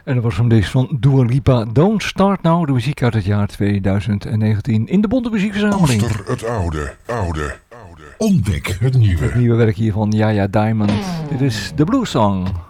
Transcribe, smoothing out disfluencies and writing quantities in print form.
En dat was van deze van Dua Lipa, Don't Start Now, de muziek uit het jaar 2019 in de Bonte Muziekverzameling. Koester het oude. Ontdek het nieuwe. Het nieuwe werk hier van Jaja Diamond. Dit is The Blue Song.